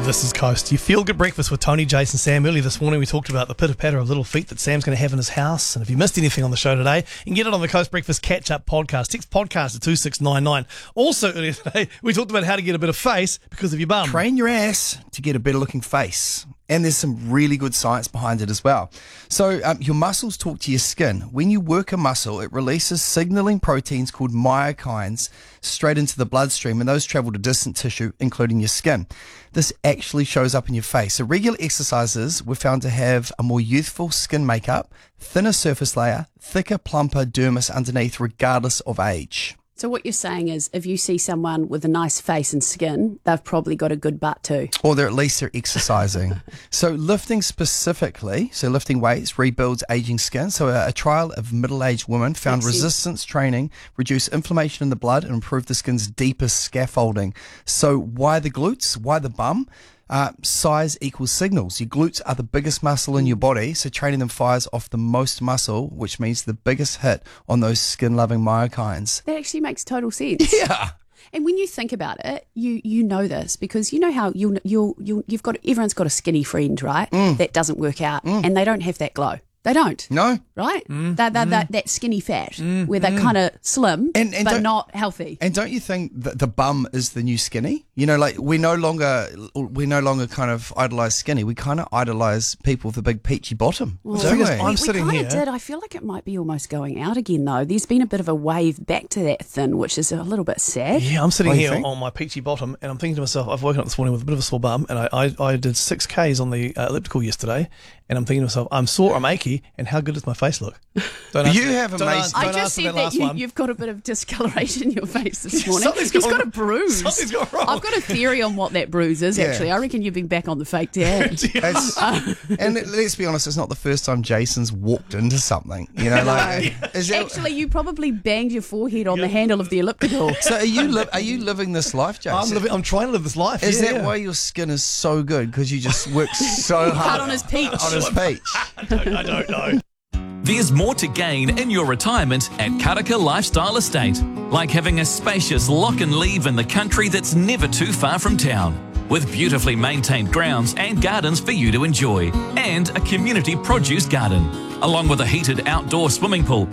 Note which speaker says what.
Speaker 1: This is Coast. You feel good breakfast with Tony, Jason, Sam. Earlier this morning we talked about the pitter-patter of little feet that Sam's going to have in his house. And if you missed anything on the show today, you can get it on the Coast Breakfast Catch-Up podcast. Text podcast to 2699. Also earlier today we talked about how to get a better face because of your bum.
Speaker 2: Train your ass to get a better looking face. And there's some really good science behind it as well. So your muscles talk to your skin. When you work a muscle, it releases signaling proteins called myokines straight into the bloodstream, and those travel to distant tissue, including your skin. This actually shows up in your face. So regular exercises were found to have a more youthful skin makeup, thinner surface layer, thicker, plumper dermis underneath, regardless of age.
Speaker 3: So what you're saying is if you see someone with a nice face and skin, they've probably got a good butt too.
Speaker 2: Or at least they're exercising. So lifting specifically, lifting weights rebuilds aging skin. So a trial of middle-aged women found resistance training reduced inflammation in the blood and improved the skin's deepest scaffolding. So why the glutes? Why the bum? Size equals signals. Your glutes are the biggest muscle in your body, so training them fires off the most muscle, which means the biggest hit on those skin-loving myokines.
Speaker 3: That actually makes total sense.
Speaker 2: Yeah.
Speaker 3: And when you think about it, you know this because you know how you've got everyone's got a skinny friend, right? That doesn't work out and they don't have that glow. They don't.
Speaker 2: No.
Speaker 3: Right? That skinny fat where they're kind of slim but not healthy.
Speaker 2: And don't you think that the bum is the new skinny? You know, like we no longer kind of idolise skinny. We kind of idolise people with a big peachy bottom.
Speaker 3: Well,
Speaker 2: don't we?
Speaker 1: I'm sitting
Speaker 3: we
Speaker 1: here.
Speaker 3: kind of did. I feel like it might be almost going out again though. There's been a bit of a wave back to that thin, which is a little bit sad.
Speaker 1: Yeah, I'm sitting
Speaker 2: What do you
Speaker 1: here
Speaker 2: think?
Speaker 1: on my peachy bottom and I'm thinking to myself, I've woken up this morning with a bit of a sore bum and I did 6 Ks on the elliptical yesterday and I'm thinking to myself, I'm sore, I'm achy, and how good does my face look?
Speaker 2: You have amazing...
Speaker 3: I just said that you've got a bit of discoloration in your face this morning.
Speaker 1: Something's
Speaker 3: He's
Speaker 1: gone-
Speaker 3: got a bruise.
Speaker 1: Something's gone wrong.
Speaker 3: I've got a theory on what that bruise is, actually. I reckon you've been back on the fake dad.
Speaker 2: And let's be honest, it's not the first time Jason's walked into something. You know, like... Is that,
Speaker 3: Actually, you probably banged your forehead on the handle of the elliptical.
Speaker 2: so are you living this life, Jason?
Speaker 1: I'm trying to live this life.
Speaker 2: Is
Speaker 1: yeah,
Speaker 2: that
Speaker 1: yeah.
Speaker 2: why your skin is so good? Because you just work so hard
Speaker 3: Cut on his peach.
Speaker 2: on his peach.
Speaker 1: I don't know.
Speaker 4: There's more to gain in your retirement at Karaka Lifestyle Estate, like having a spacious lock and leave in the country that's never too far from town, with beautifully maintained grounds and gardens for you to enjoy, and a community produce garden, along with a heated outdoor swimming pool